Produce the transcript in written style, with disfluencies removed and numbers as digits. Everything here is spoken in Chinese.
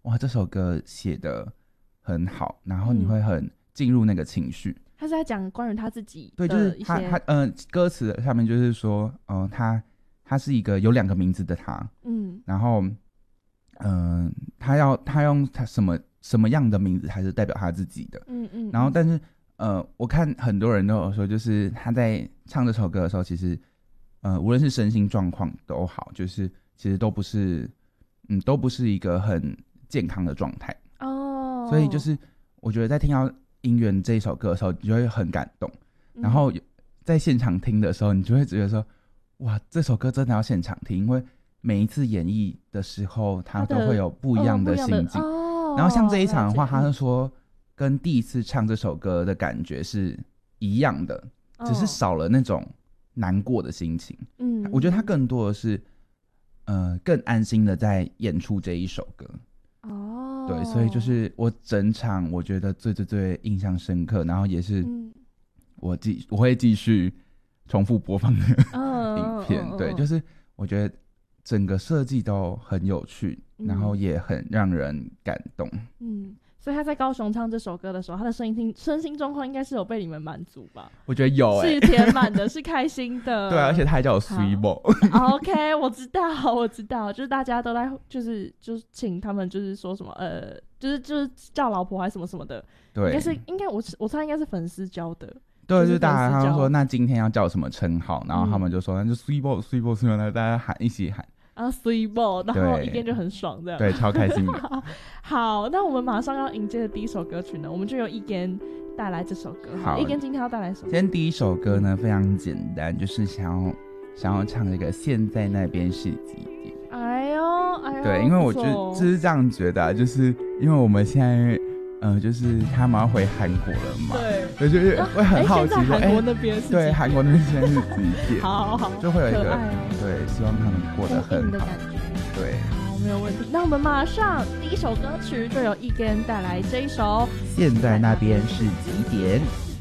哇，这首歌写得很好，然后你会很进入那个情绪。 他是在讲关于他自己对，就是的一些歌词上面就是说，他是一个有2个名字的他，然后他用他什么样的名字才是代表他自己的，然后但是我看很多人都有说，就是他在唱这首歌的时候，其实无论是身心状况都好，就是其实都不是一个很健康的状态哦，所以就是我觉得在听到音源这一首歌的时候，你就会很感动，然后在现场听的时候，你就会觉得说，哇，这首歌真的要现场听，因为每一次演绎的时候，他都会有不一样的心境。然后像这一场的话，他是说跟第一次唱这首歌的感觉是一样的，只是少了那种难过的心情。我觉得他更多的是更安心的在演出这一首歌。对，所以就是我整场我觉得最印象深刻，然后也是我会继续重复播放的影片。对，就是我觉得整个设计都很有趣，然后也很让人感动。 所以他在高雄唱这首歌的时候，他的身心状况应该是有被你们满足吧？ 我觉得有是填满的，是开心的。 对，而且他还叫我 Sweebo。 OK， 我知道，就是大家都在，就是请他们，就是说什么就是叫老婆还是什么什么的。 对， 应该我猜应该是粉丝教的。 对，就是大家他们说那今天要叫什么称号，然后他们就说那就 Sweebo， 那大家一起喊。 Sweebo， 然后一边就很爽这样。 对，超开心的。 好，那我们马上要迎接的第一首歌曲呢，我们就由一根带来这首歌。 好， 一根今天要带来什么？ 今天第一首歌呢非常简单，就是想要唱这个现在那边是几点。 哎呦， 对，因为我就是这样觉得就是因为我们现在就是他们要回韩国了嘛，对，就是会很好奇说， 韩国那边是对，韩国那边现在是几点？ 好， 就会有一个对，希望他们过得很好的感觉。对， 好，没有问题。那我们马上第一首歌曲就由一根带来这一首《 现在那边是几点》。